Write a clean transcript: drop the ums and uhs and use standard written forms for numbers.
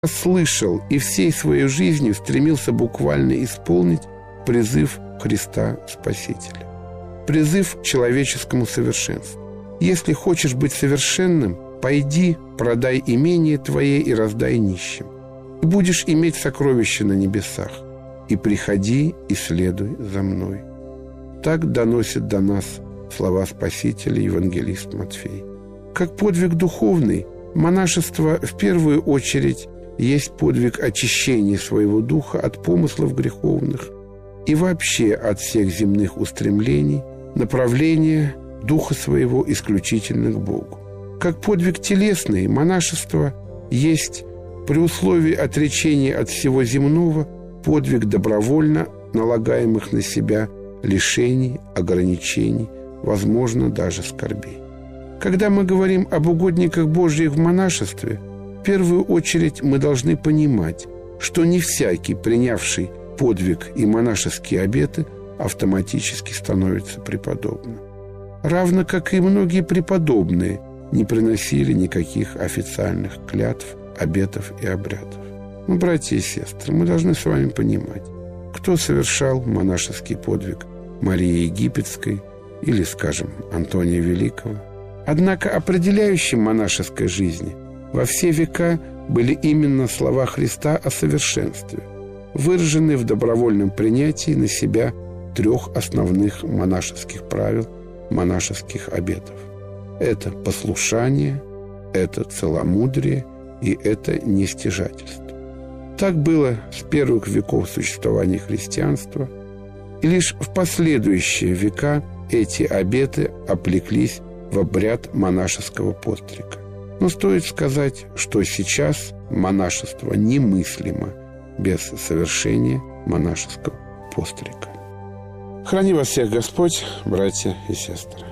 слышал и всей своей жизнью стремился буквально исполнить призыв Христа Спасителя. Призыв к человеческому совершенству. Если хочешь быть совершенным, пойди, продай имение твое и раздай нищим. И будешь иметь сокровища на небесах. И приходи и следуй за мной. Так доносит до нас слова Спасителя евангелист Матфей. Как подвиг духовный, монашество в первую очередь есть подвиг очищения своего духа от помыслов греховных и вообще от всех земных устремлений, направления духа своего исключительно к Богу. Как подвиг телесный, монашество есть при условии отречения от всего земного подвиг добровольно налагаемых на себя лишений, ограничений, возможно, даже скорбей. Когда мы говорим об угодниках Божьих в монашестве, в первую очередь мы должны понимать, что не всякий, принявший подвиг и монашеские обеты, автоматически становится преподобным. Равно как и многие преподобные не приносили никаких официальных клятв, обетов и обрядов. Но, братья и сестры, мы должны с вами понимать, кто совершал монашеский подвиг Марии Египетской или, скажем, Антония Великого. Однако определяющим монашеской жизни во все века были именно слова Христа о совершенстве, выраженные в добровольном принятии на себя 3 основных монашеских правил, монашеских обетов. Это послушание, это целомудрие и это нестяжательство. Так было с первых веков существования христианства, и лишь в последующие века эти обеты облеклись в обряд монашеского пострига. Но стоит сказать, что сейчас монашество немыслимо без совершения монашеского пострига. Храни вас всех Господь, братья и сестры.